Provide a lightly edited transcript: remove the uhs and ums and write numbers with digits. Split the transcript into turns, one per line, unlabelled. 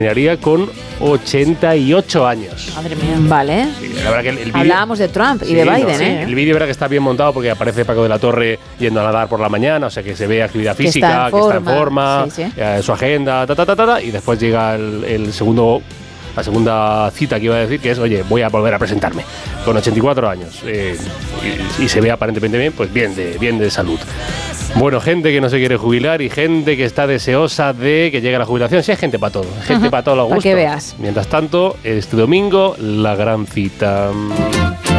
terminaría con 88 años.
Madre mía.
Vale.
Sí, la verdad que el vídeo,
Hablábamos de Trump y de Biden,
sí,
¿eh?
El vídeo, verdad que está bien montado porque aparece Paco de la Torre yendo a nadar por la mañana, o sea que se ve actividad física, que está en forma,
sí.
Su agenda, y después llega la segunda cita que iba a decir, que es, oye, voy a volver a presentarme con 84 años. Y se ve aparentemente bien, pues bien de salud. Bueno, gente que no se quiere jubilar y gente que está deseosa de que llegue la jubilación. Sí, hay gente para todo. Gente para todos los gustos.
Para que veas.
Mientras tanto, este domingo, la gran cita.